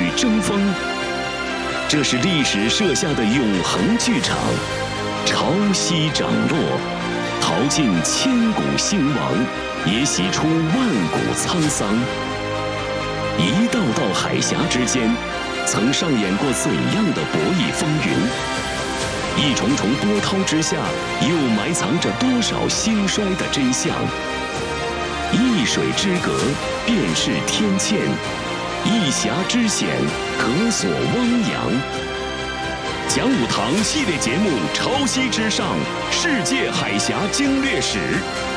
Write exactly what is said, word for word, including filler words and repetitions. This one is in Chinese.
争锋。这是历史设下的永恒剧场，潮汐涨落，淘尽千古兴亡，也洗出万古沧桑。一道道海峡之间，曾上演过怎样的博弈风云？一重重波涛之下，又埋藏着多少兴衰的真相？一水之隔，便是天堑；一峡之险，可锁汪洋。讲武堂系列节目《潮汐之上：世界海峡经略史》。